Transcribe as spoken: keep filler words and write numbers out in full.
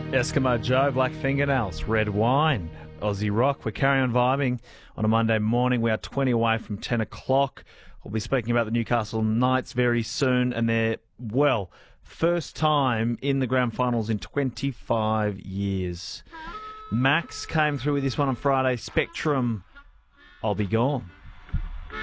Eskimo Joe, Black Fingernails, Red Wine, Aussie Rock. We're carrying on vibing on a Monday morning. We are twenty away from ten o'clock. We'll be speaking about the Newcastle Knights very soon and their, well, first time in the grand finals in twenty-five years. Max came through with this one on Friday. Spectrum, I'll Be Gone.